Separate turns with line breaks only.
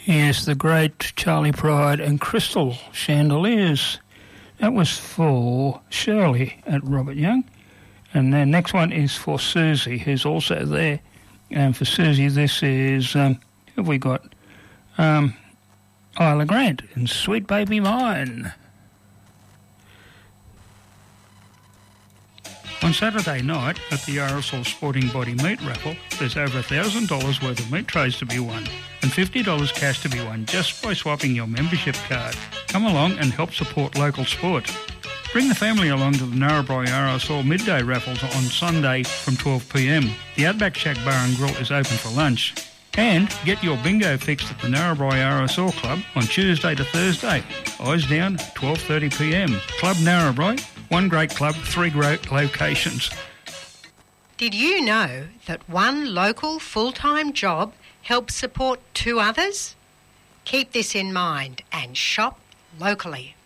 Yes, the great Charlie Pride and Crystal Chandeliers. That was for Shirley at Robert Young. And the next one is for Susie, who's also there. And for Susie, this is, who have we got? Isla Grant and Sweet Baby Mine. On Saturday night at the RSL Sporting Body Meat Raffle, there's over $1,000 worth of meat trays to be won and $50 cash to be won just by swapping your membership card. Come along and help support local sport. Bring the family along to the Narrabri RSL midday raffles on Sunday from 12 p.m. The Outback Shack Bar and Grill is open for lunch. And get your bingo fixed at the Narrabri RSL Club on Tuesday to Thursday. Eyes down, 12:30 p.m. Club Narrabri, one great club, three great locations.
Did you know that one local full-time job helps support two others? Keep this in mind and shop locally.